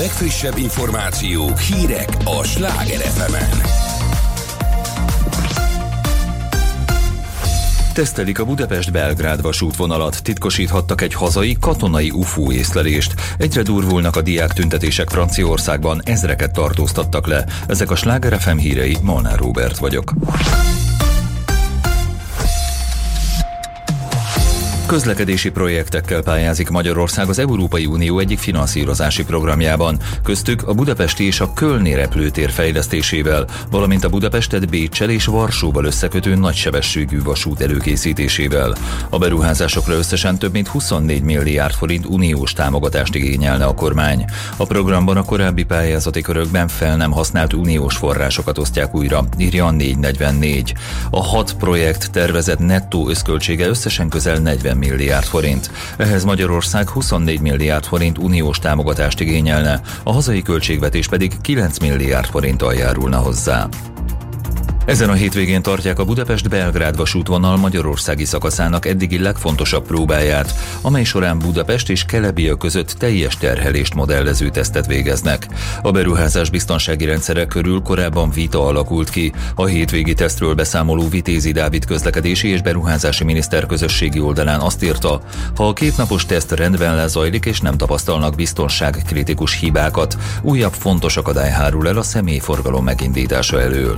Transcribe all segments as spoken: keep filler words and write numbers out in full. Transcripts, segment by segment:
legfrissebb információk, hírek a Sláger ef emen. Tesztelik a Budapest-Belgrád vasútvonalat, titkosíthattak egy hazai katonai u f o észlelést. Egyre durvulnak a diák tüntetések Franciaországban, ezreket tartóztattak le. Ezek a Sláger ef em hírei, Molnár Róbert vagyok. Közlekedési projektekkel pályázik Magyarország az Európai Unió egyik finanszírozási programjában, köztük a budapesti és a kölni repülőtér fejlesztésével, valamint a Budapestet Béccsel és Varsóval összekötő nagysebességű vasút előkészítésével. A beruházásokra összesen több mint huszonnégy milliárd forint uniós támogatást igényelne a kormány. A programban a korábbi pályázati körökben fel nem használt uniós forrásokat osztják újra, írja a négy negyvennégy. A hat projekt tervezett nettó összköltsége összesen közel negyven milliárd forint. Ehhez Magyarország huszonnégy milliárd forint uniós támogatást igényelne, a hazai költségvetés pedig kilenc milliárd forinttal járulna hozzá. Ezen a hétvégén tartják a Budapest-Belgrád vasútvonal magyarországi szakaszának eddigi legfontosabb próbáját, amely során Budapest és Kelebia között teljes terhelést modellező tesztet végeznek. A beruházás biztonsági rendszere körül korábban vita alakult ki. A hétvégi tesztről beszámoló Vitézi Dávid közlekedési és beruházási miniszter közösségi oldalán azt írta, ha a kétnapos teszt rendben lezajlik és nem tapasztalnak biztonságkritikus hibákat, újabb fontos akadály hárul el a személyforgalom megindítása elől.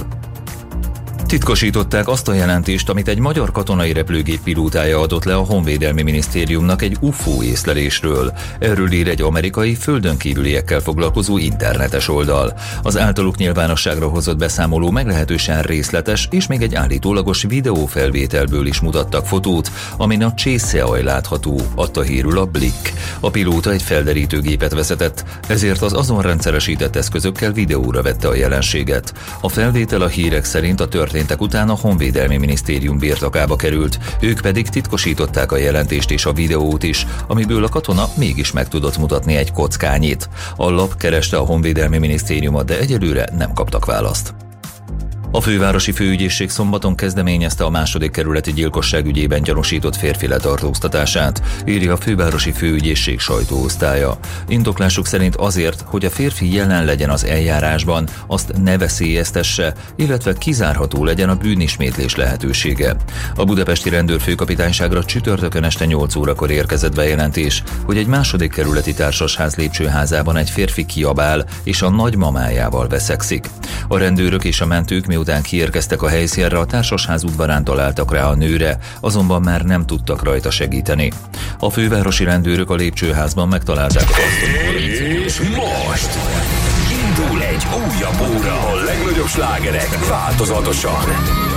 Titkosították azt a jelentést, amit egy magyar katonai repülőgép pilótája adott le a Honvédelmi Minisztériumnak egy u f o észlelésről. Erről ír egy amerikai földönkívüliekkel foglalkozó internetes oldal. Az általuk nyilvánosságra hozott beszámoló meglehetősen részletes, és még egy állítólagos videófelvételből is mutattak fotót, amin a csészehaj látható, adta hírül a Blick. A pilóta egy felderítőgépet vezetett, ezért az azon rendszeresített eszközökkel videóra vette a jelenséget. A felvétel a hírek szerint a történet után a Honvédelmi Minisztérium birtokába került, ők pedig titkosították a jelentést és a videót is, amiből a katona mégis meg tudott mutatni egy kockányit. A lap kereste a Honvédelmi Minisztériumot, de egyelőre nem kaptak választ. A fővárosi főügyészség szombaton kezdeményezte a második kerületi gyilkosság ügyében gyanúsított férfi letartóztatását, írja a fővárosi főügyészség sajtóosztálya. Indoklásuk szerint azért, hogy a férfi jelen legyen az eljárásban, azt ne veszélyeztesse, illetve kizárható legyen a bűnismétlés lehetősége. A budapesti rendőrfőkapitányságra csütörtökön este nyolc órakor érkezett bejelentés, hogy egy második kerületi társasház lépcsőházában egy férfi kiabál és a nagymamájával veszekszik. A rendőrök és a mentők miután kiérkeztek a helyszínre, a társasház udvarán találtak rá a nőre, azonban már nem tudtak rajta segíteni. A fővárosi rendőrök a lépcsőházban megtalálták a asszony. És most indul egy újabb óra, a legnagyobb slágerek változatosan.